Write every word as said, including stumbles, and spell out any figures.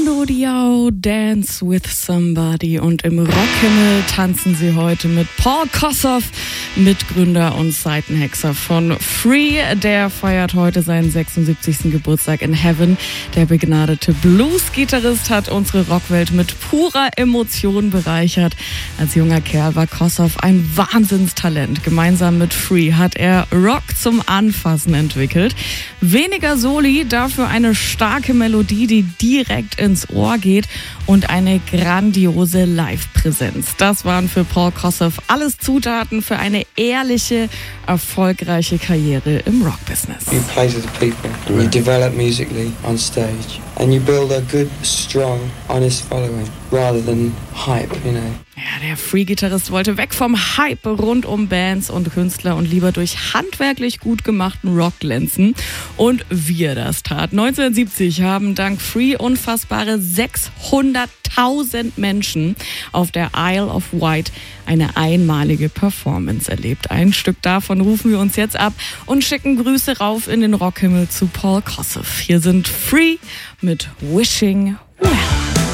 Mando Diao, Dance with Somebody. Und im Rockhimmel tanzen sie heute mit Paul Kossoff, Mitgründer und Seitenhexer von Free. Der feiert heute seinen sechsundsiebzigsten Geburtstag in Heaven. Der begnadete Blues-Gitarrist hat unsere Rockwelt mit purer Emotion bereichert. Als junger Kerl war Kossoff ein Wahnsinnstalent. Gemeinsam mit Free hat er Rock zum Anfassen entwickelt. Weniger Soli, dafür eine starke Melodie, die direkt ins Ohr geht und eine grandiose Live-Präsenz. Das waren für Paul Kossoff alles Zutaten für eine ehrliche, erfolgreiche Karriere im Rock-Business. You play to the people, and you develop musically on stage, and you build a good, strong, honest following, rather than hype, you know. Ja, der Free-Gitarrist wollte weg vom Hype rund um Bands und Künstler und lieber durch handwerklich gut gemachten Rock glänzen. Und wie er das tat. neunzehnhundertsiebzig haben dank Free unfassbare sechshunderttausend Menschen auf der Isle of Wight eine einmalige Performance erlebt. Ein Stück davon rufen wir uns jetzt ab und schicken Grüße rauf in den Rockhimmel zu Paul Kossoff. Hier sind Free mit Wishing Well.